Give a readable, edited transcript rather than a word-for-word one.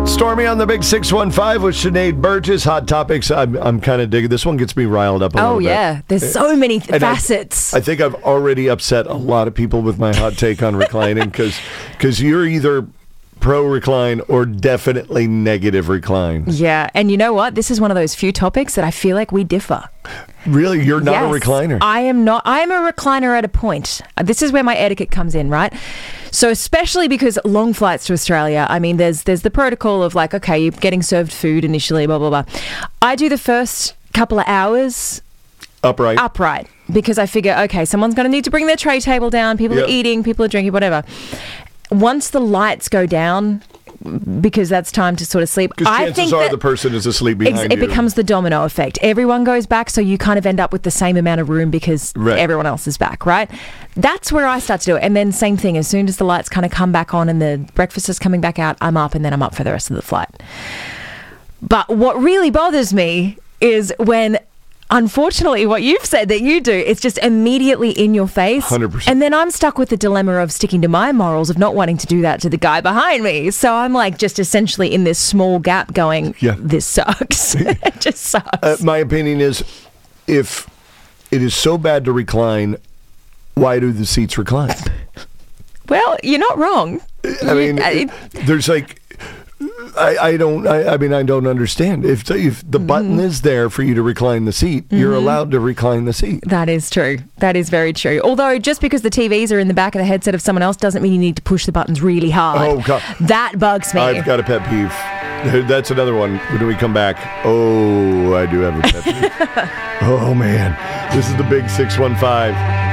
Stormy on the Big 615 with Sinead Burgess. Hot topics. I'm kind of digging. This one gets me riled up a little bit. Oh, yeah. There's so many facets. I think I've already upset a lot of people with my hot take on reclining because you're either pro recline or definitely negative recline. Yeah. And you know what? This is one of those few topics that I feel like we differ. Really? You're not Yes, a recliner? I am not. I am a recliner at a point. This is where my etiquette comes in, right? So especially because long flights to Australia, I mean, there's the protocol of like, okay, you're getting served food initially, blah, blah, blah. I do the first couple of hours upright because I figure, okay, someone's going to need to bring their tray table down. People are eating, people are drinking, whatever. Once the lights go down, because that's time to sort of sleep. Because chances are the person is asleep behind you. It becomes the domino effect. Everyone goes back, so you kind of end up with the same amount of room because everyone else is back, right? That's where I start to do it. And then same thing, as soon as the lights kind of come back on and the breakfast is coming back out, I'm up and then I'm up for the rest of the flight. But what really bothers me is when, unfortunately, what you've said that you do, it's just immediately in your face. 100%. And then I'm stuck with the dilemma of sticking to my morals of not wanting to do that to the guy behind me. So I'm like just essentially in this small gap going, this sucks. It just sucks. My opinion is if it is so bad to recline, why do the seats recline? Well, you're not wrong. I mean, there's like... I don't understand. If the button is there for you to recline the seat, you're allowed to recline the seat. That is true. That is very true. Although just because the TVs are in the back of the headset of someone else doesn't mean you need to push the buttons really hard. Oh, God. That bugs me. I've got a pet peeve. That's another one. When we come back, I do have a pet peeve. Oh, man. This is the Big 615.